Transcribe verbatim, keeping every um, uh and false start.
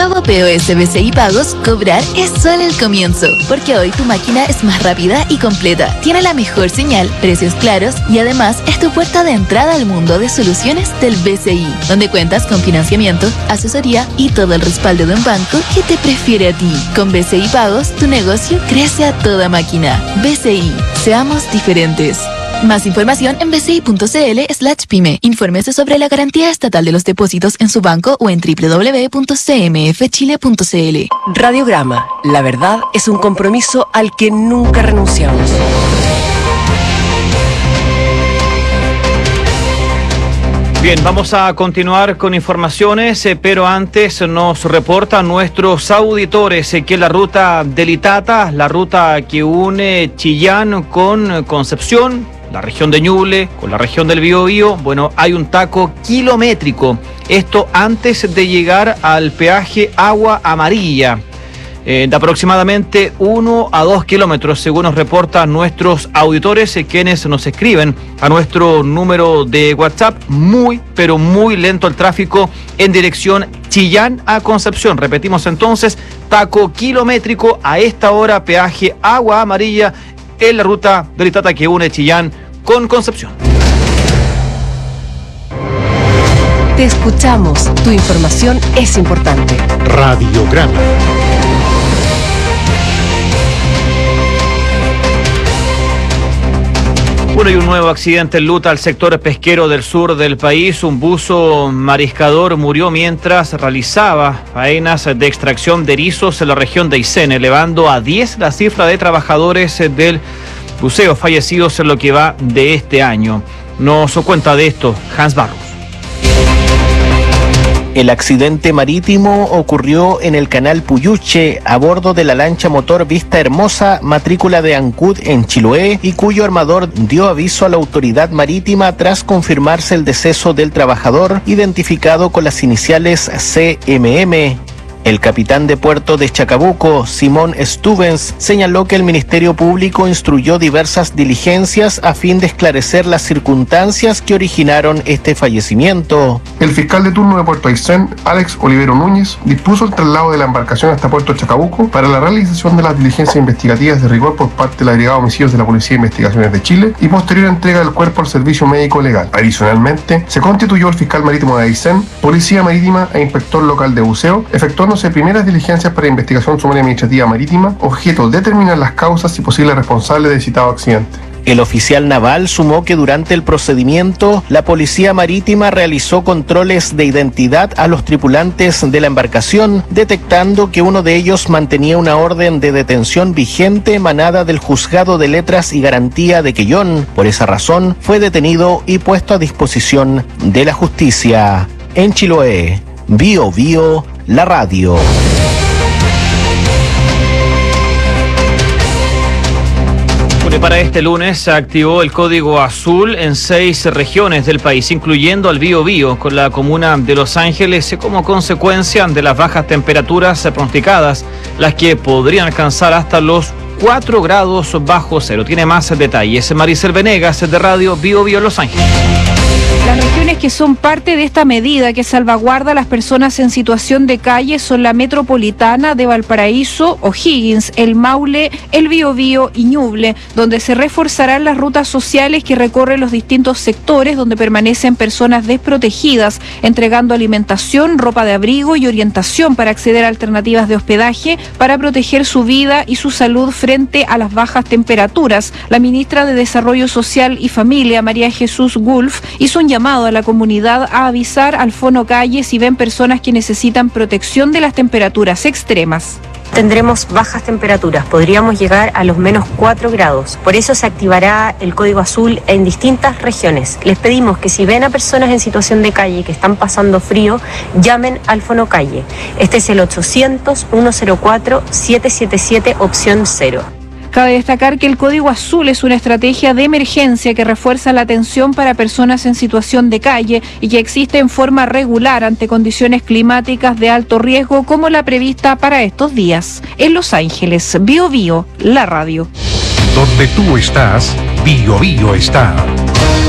nuevo P O S B C I Pagos, cobrar es solo el comienzo, porque hoy tu máquina es más rápida y completa, tiene la mejor señal, precios claros y además es tu puerta de entrada al mundo de soluciones del B C I, donde cuentas con financiamiento, asesoría y todo el respaldo de un banco que te prefiere a ti. Con B C I Pagos, tu negocio crece a toda máquina. B C I, seamos diferentes. Más información en bci.cl slash pyme. Infórmese sobre la garantía estatal de los depósitos en su banco o en doble u doble u doble u punto c m f chile punto c l. Radiograma. La verdad es un compromiso al que nunca renunciamos. Bien, vamos a continuar con informaciones, eh, pero antes nos reportan nuestros auditores eh, que la ruta del Itata, la ruta que une Chillán con Concepción, la región de Ñuble con la región del Biobío, bueno, hay un taco kilométrico. Esto antes de llegar al peaje Agua Amarilla. Eh, de aproximadamente uno a dos kilómetros, según nos reportan nuestros auditores, eh, quienes nos escriben a nuestro número de WhatsApp. Muy, pero muy lento el tráfico en dirección Chillán a Concepción. Repetimos entonces, taco kilométrico a esta hora, peaje Agua Amarilla en la ruta del Itata que une Chillán con Concepción. Te escuchamos, tu información es importante. Radiograma. Bueno, y un nuevo accidente enluta al sector pesquero del sur del país. Un buzo mariscador murió mientras realizaba faenas de extracción de erizos en la región de Aysén, elevando a diez la cifra de trabajadores del buceo fallecidos en lo que va de este año. Nos cuenta de esto Hans Barros. El accidente marítimo ocurrió en el canal Puyuche a bordo de la lancha motor Vista Hermosa, matrícula de Ancud en Chiloé, y cuyo armador dio aviso a la autoridad marítima tras confirmarse el deceso del trabajador, identificado con las iniciales C M M. El capitán de puerto de Chacabuco, Simón Stubens, señaló que el Ministerio Público instruyó diversas diligencias a fin de esclarecer las circunstancias que originaron este fallecimiento. El fiscal de turno de Puerto Aysén, Alex Olivero Núñez, dispuso el traslado de la embarcación hasta Puerto Chacabuco para la realización de las diligencias investigativas de rigor por parte de la Brigada de Homicidios de la Policía de Investigaciones de Chile y posterior entrega del cuerpo al servicio médico legal. Adicionalmente, se constituyó el fiscal marítimo de Aysén, policía marítima e inspector local de buceo, efectuándose primeras diligencias para investigación sumaria administrativa marítima, objeto de determinar las causas y posibles responsables del citado accidente. El oficial naval sumó que durante el procedimiento, la Policía Marítima realizó controles de identidad a los tripulantes de la embarcación, detectando que uno de ellos mantenía una orden de detención vigente emanada del Juzgado de Letras y Garantía de Quellón. Por esa razón, fue detenido y puesto a disposición de la justicia. En Chiloé, Bio Bio, la radio. Para este lunes se activó el código azul en seis regiones del país, incluyendo al Biobío, con la comuna de Los Ángeles como consecuencia de las bajas temperaturas pronosticadas, las que podrían alcanzar hasta los cuatro grados bajo cero. Tiene más detalles Maricel Venegas de Radio Biobío Los Ángeles. Las regiones que son parte de esta medida que salvaguarda a las personas en situación de calle son la metropolitana de Valparaíso, O'Higgins, el Maule, el Biobío y Ñuble, donde se reforzarán las rutas sociales que recorren los distintos sectores donde permanecen personas desprotegidas, entregando alimentación, ropa de abrigo y orientación para acceder a alternativas de hospedaje para proteger su vida y su salud frente a las bajas temperaturas. La ministra de Desarrollo Social y Familia, María Jesús Gulf, hizo un llamado a la comunidad a avisar al Fono Calle si ven personas que necesitan protección de las temperaturas extremas. Tendremos bajas temperaturas, podríamos llegar a los menos cuatro grados. Por eso se activará el código azul en distintas regiones. Les pedimos que si ven a personas en situación de calle que están pasando frío, llamen al Fono Calle. Este es el ochocientos, ciento cuatro, siete siete siete, opción cero. Cabe destacar que el Código Azul es una estrategia de emergencia que refuerza la atención para personas en situación de calle y que existe en forma regular ante condiciones climáticas de alto riesgo como la prevista para estos días. En Los Ángeles, Bio Bio, la radio. Donde tú estás, Bio Bio está.